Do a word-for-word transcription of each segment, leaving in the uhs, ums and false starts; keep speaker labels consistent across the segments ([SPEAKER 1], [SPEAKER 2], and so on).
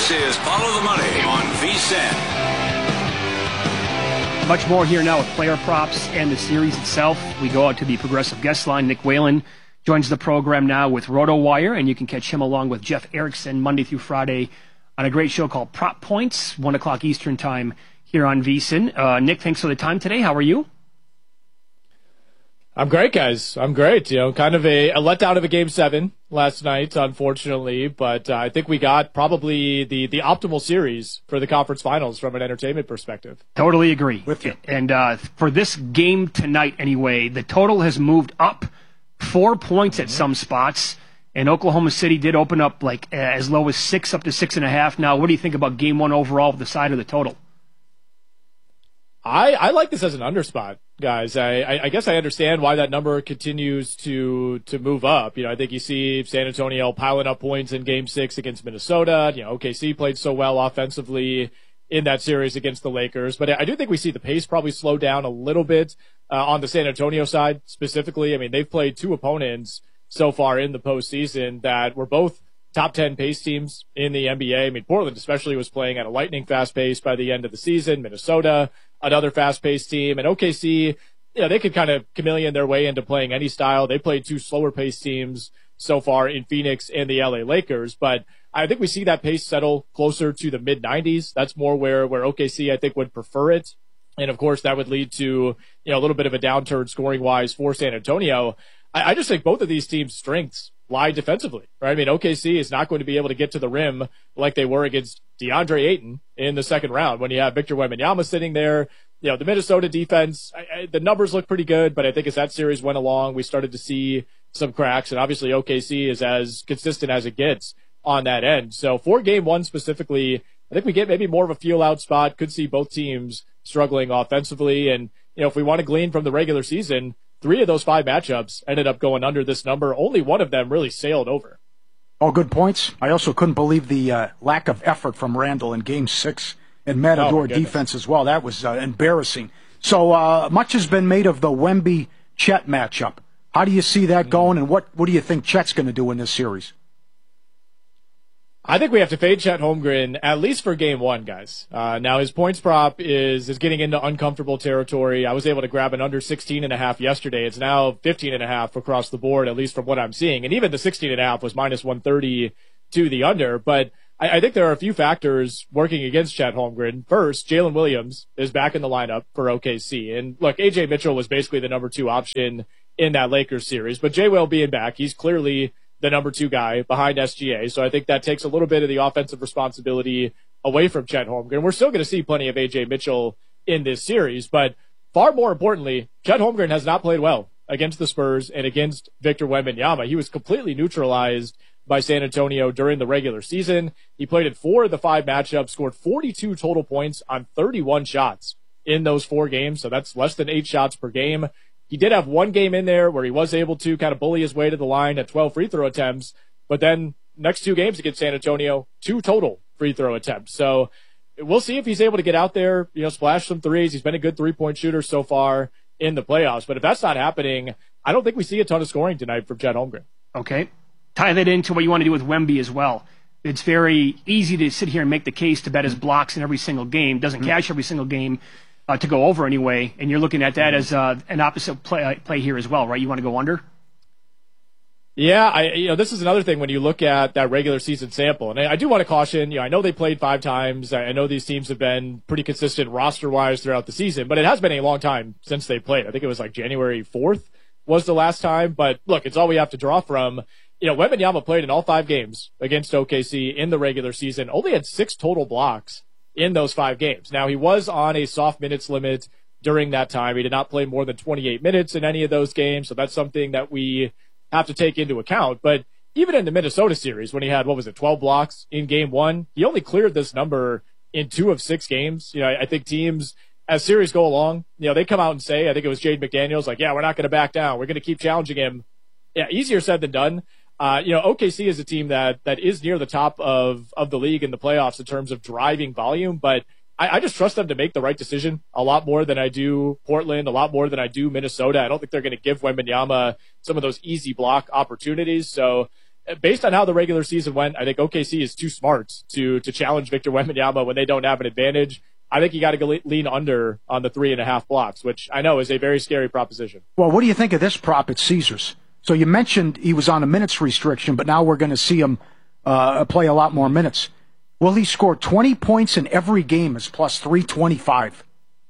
[SPEAKER 1] This is Follow the Money on V S I N.
[SPEAKER 2] Much more here now with player props and the series itself. We go out to the Progressive guest line. Nick Whalen joins the program now with RotoWire, and you can catch him along with Jeff Erickson Monday through Friday on a great show called Prop Points, one o'clock Eastern time here on V S I N. Uh, Nick, thanks for the time today. How are you?
[SPEAKER 3] I'm great, guys. I'm great. You know, kind of a, a letdown of a game seven last night, unfortunately, but uh, I think we got probably the, the optimal series for the conference finals from an entertainment perspective.
[SPEAKER 2] Totally agree.
[SPEAKER 4] With you.
[SPEAKER 2] And uh, for this game tonight anyway, the total has moved up four points at some spots, and Oklahoma City did open up like uh, as low as six up to six and a half. Now, what do you think about game one overall with the side of the total?
[SPEAKER 3] I, I like this as an underspot, guys. I, I, I guess I understand why that number continues to to move up. You know, I think you see San Antonio piling up points in Game Six against Minnesota. You know, O K C played so well offensively in that series against the Lakers, but I do think we see the pace probably slow down a little bit uh, on the San Antonio side specifically. I mean, they've played two opponents so far in the postseason that were both top ten pace teams in the N B A. I mean, Portland especially was playing at a lightning fast pace by the end of the season. Minnesota, another fast-paced team, and O K C, you know, they could kind of chameleon their way into playing any style. They played two slower-paced teams so far in Phoenix and the L A Lakers, but I think we see that pace settle closer to the mid nineties. That's more where, where O K C, I think, would prefer it. And, of course, that would lead to, you know, a little bit of a downturn scoring-wise for San Antonio. I, I just think both of these teams' strengths lie defensively, right? I mean, O K C is not going to be able to get to the rim like they were against DeAndre Ayton in the second round when you have Victor Wembanyama sitting there. You know, the Minnesota defense, I, I, the numbers look pretty good, but I think as that series went along, we started to see some cracks, and obviously O K C is as consistent as it gets on that end. So for game one specifically, I think we get maybe more of a feel-out spot, could see both teams struggling offensively, and, you know, if we want to glean from the regular season, three of those five matchups ended up going under this number. Only one of them really sailed over.
[SPEAKER 4] All good points. I also couldn't believe the uh, lack of effort from Randall in Game Six and Matador
[SPEAKER 3] oh,
[SPEAKER 4] defense as well. That was uh, embarrassing. So uh, much has been made of the Wemby-Chet matchup. How do you see that going, and what, what do you think Chet's going to do in this series?
[SPEAKER 3] I think we have to fade Chet Holmgren at least for game one, guys. Uh, now his points prop is, is getting into uncomfortable territory. I was able to grab an under sixteen and a half yesterday. It's now fifteen and a half across the board, at least from what I'm seeing. And even the sixteen and a half was minus one thirty to the under. But I, I think there are a few factors working against Chet Holmgren. First, Jalen Williams is back in the lineup for O K C. And look, A J Mitchell was basically the number two option in that Lakers series, but J Will being back, he's clearly the number two guy behind S G A. So I think that takes a little bit of the offensive responsibility away from Chet Holmgren. We're still going to see plenty of A J Mitchell in this series, but far more importantly, Chet Holmgren has not played well against the Spurs and against Victor Wembanyama. He was completely neutralized by San Antonio during the regular season. He played in four of the five matchups, scored forty-two total points on thirty-one shots in those four games. So that's less than eight shots per game. He did have one game in there where he was able to kind of bully his way to the line at twelve free throw attempts, but then next two games against San Antonio, two total free throw attempts. So we'll see if he's able to get out there, you know, splash some threes. He's been a good three-point shooter so far in the playoffs, but if that's not happening, I don't think we see a ton of scoring tonight from Chet Holmgren.
[SPEAKER 2] Okay. Tie that into what you want to do with Wemby as well. It's very easy to sit here and make the case to bet his blocks in every single game. Doesn't mm-hmm. cash every single game. Uh, to go over anyway, and you're looking at that as uh, an opposite play, uh, play here as well, right? You want to go under?
[SPEAKER 3] Yeah, I you know this is another thing when you look at that regular season sample, and I, I do want to caution. You know, I know they played five times. I, I know these teams have been pretty consistent roster-wise throughout the season, but it has been a long time since they played. I think it was like January fourth was the last time. But look, it's all we have to draw from. You know, Wembanyama played in all five games against O K C in the regular season. Only had six total blocks in those five games. Now, he was on a soft minutes limit during that time. He did not play more than twenty-eight minutes in any of those games, so that's something that we have to take into account. But even in the Minnesota series, when he had, what was it, twelve blocks in game one, he only cleared this number in two of six games. You know, I, I think teams, as series go along, you know, they come out and say, I think it was Jade McDaniels, like, yeah, we're not going to back down. We're going to keep challenging him. Yeah, easier said than done. Uh, you know, O K C is a team that, that is near the top of, of the league in the playoffs in terms of driving volume, but I, I just trust them to make the right decision a lot more than I do Portland, a lot more than I do Minnesota. I don't think they're going to give Wembanyama some of those easy block opportunities. So based on how the regular season went, I think O K C is too smart to to challenge Victor Wembanyama when they don't have an advantage. I think you got to go lean under on the three and a half blocks, which I know is a very scary proposition.
[SPEAKER 4] Well, what do you think of this prop at Caesars? So you mentioned he was on a minutes restriction, but now we're going to see him uh, play a lot more minutes. Will he score twenty points in every game as plus three twenty-five?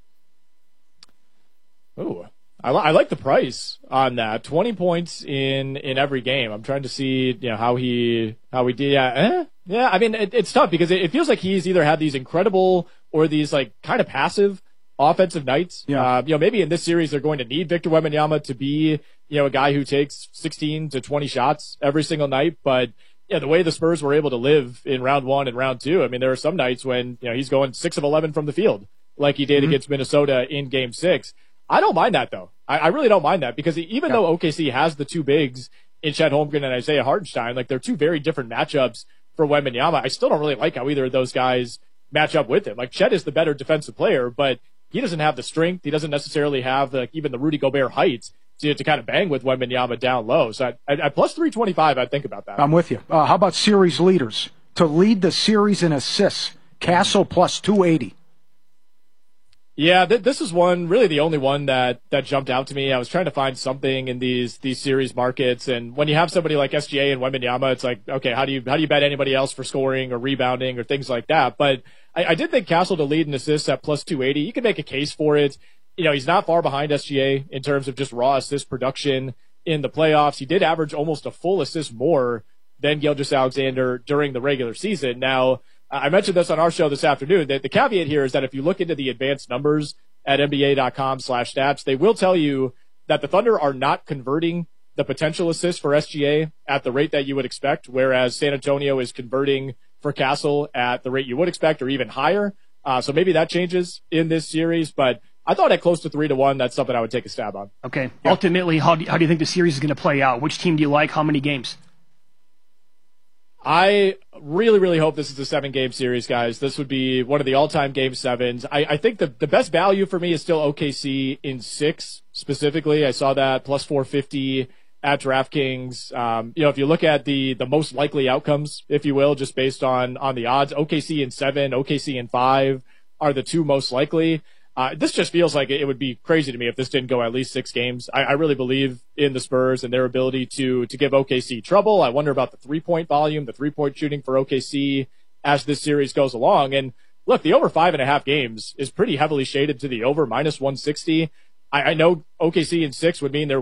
[SPEAKER 3] Ooh, I, li- I like the price on that. twenty points in, in every game. I'm trying to see, you know, how he, how he did. Yeah. Eh? Yeah. I mean, it, it's tough because it, it feels like he's either had these incredible or these like kind of passive offensive nights.
[SPEAKER 4] Yeah.
[SPEAKER 3] Uh, you know, maybe in this series they're going to need Victor Wembanyama to be, you know, a guy who takes sixteen to twenty shots every single night. But yeah, the way the Spurs were able to live in round one and round two, I mean, there are some nights when, you know, he's going six of eleven from the field like he did mm-hmm. against Minnesota in game six. I don't mind that though. I, I really don't mind that because even yeah. though O K C has the two bigs in Chet Holmgren and Isaiah Hartenstein, like they're two very different matchups for Wembanyama. I still don't really like how either of those guys match up with him. Like Chet is the better defensive player, but he doesn't have the strength. He doesn't necessarily have the, even the Rudy Gobert height to, to kind of bang with Wembanyama down low. So at, at plus three twenty-five, I'd think about that.
[SPEAKER 4] I'm with you. Uh, how about series leaders? To lead the series in assists, Castle plus two eighty.
[SPEAKER 3] Yeah, th- this is one, really the only one that, that jumped out to me. I was trying to find something in these, these series markets. And when you have somebody like S G A and Wembanyama, it's like, okay, how do you, how do you bet anybody else for scoring or rebounding or things like that? But I, I did think Castle to lead in assists at plus two eighty. You can make a case for it. You know, he's not far behind S G A in terms of just raw assist production in the playoffs. He did average almost a full assist more than Gilgeous-Alexander during the regular season. Now, I mentioned this on our show this afternoon. The, the caveat here is that if you look into the advanced numbers at N B A dot com slash stats, they will tell you that the Thunder are not converting the potential assists for S G A at the rate that you would expect, whereas San Antonio is converting for Castle at the rate you would expect or even higher. Uh, so maybe that changes in this series, but I thought at close to three to one, that's something I would take a stab on.
[SPEAKER 2] Okay. Yeah. Ultimately, how do, you, how do you think the series is going to play out? Which team do you like? How many games?
[SPEAKER 3] I really, really hope this is a seven-game series, guys. This would be one of the all-time game sevens. I, I think the, the best value for me is still O K C in six, specifically. I saw that plus four fifty at DraftKings. Um, you know, if you look at the, the most likely outcomes, if you will, just based on, on the odds, O K C in seven, O K C in five are the two most likely. Uh, this just feels like it would be crazy to me if this didn't go at least six games. I, I really believe in the Spurs and their ability to, to give O K C trouble. I wonder about the three-point volume, the three-point shooting for O K C as this series goes along. And look, the over five and a half games is pretty heavily shaded to the over minus one sixty. I, I know O K C in six would mean they're